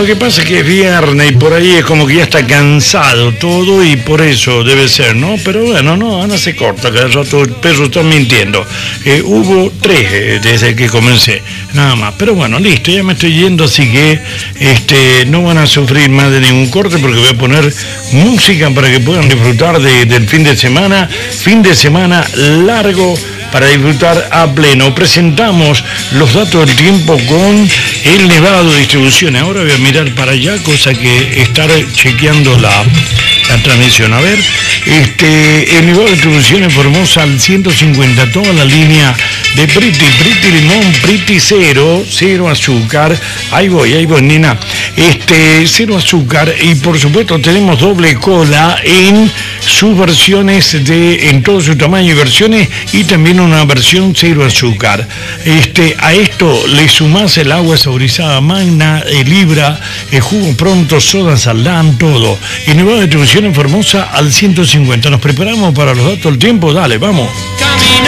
que pasa es que es viernes y por ahí es como que ya está cansado todo y por eso debe ser, ¿no? Pero bueno, no, Ana se corta, que el rato el perro está mintiendo. Hubo 3 desde que comencé, nada más. Pero bueno, listo, ya me estoy yendo, así que no van a sufrir más de ningún corte porque voy a poner música para que puedan disfrutar del fin de semana largo, para disfrutar a pleno. Presentamos los datos del tiempo con el Nevado Distribuciones. Ahora voy a mirar para allá, cosa que estar chequeando la transmisión. A ver, el Nevado Distribuciones Formosa al 150, toda la línea de Priti limón, Priti cero azúcar. Ahí voy, nena. Cero azúcar, y por supuesto tenemos doble cola en sus versiones en todo su tamaño y versiones, y también una versión cero azúcar. A esto le sumás el agua saborizada Magna, Libra, el jugo pronto, soda Salán, todo. Y Nevado Distribuciones Formosa al 150. Nos preparamos para los datos del tiempo. Dale, vamos. Camina.